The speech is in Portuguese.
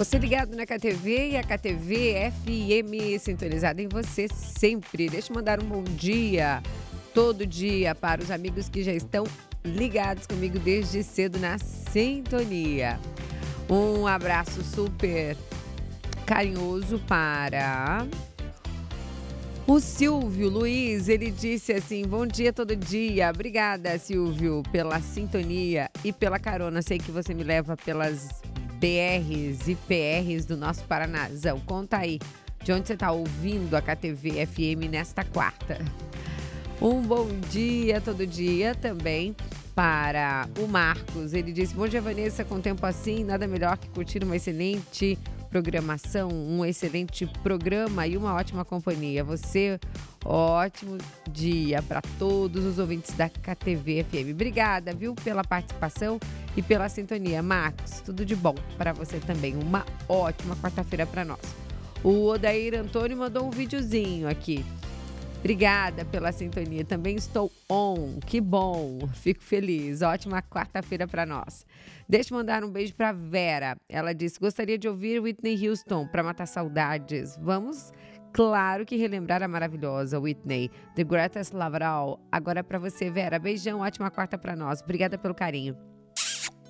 Você ligado na KTV e a KTV FM sintonizada em você sempre. Deixa eu mandar um bom dia, todo dia, para os amigos que já estão ligados comigo desde cedo na sintonia. Um abraço super carinhoso para o Silvio Luiz. Ele disse assim: bom dia todo dia. Obrigada, Silvio, pela sintonia e pela carona. Sei que você me leva pelas BRs e PRs do nosso Paranazão. Conta aí de onde você está ouvindo a KTV FM nesta quarta. Um bom dia todo dia também para o Marcos. Ele disse: bom dia, Vanessa, com tempo assim, nada melhor que curtir uma excelente programação, um excelente programa e uma ótima companhia. Você, ótimo dia para todos os ouvintes da KTV FM. Obrigada, viu, pela participação e pela sintonia. Marcos, tudo de bom para você também. Uma ótima quarta-feira para nós. O Odair Antônio mandou um videozinho aqui. Obrigada pela sintonia. Também estou on. Que bom. Fico feliz. Ótima quarta-feira para nós. Deixa eu mandar um beijo para Vera. Ela disse: gostaria de ouvir Whitney Houston para matar saudades. Vamos, claro que relembrar a maravilhosa Whitney, The Greatest Love It All. Agora é para você, Vera. Beijão. Ótima quarta para nós. Obrigada pelo carinho.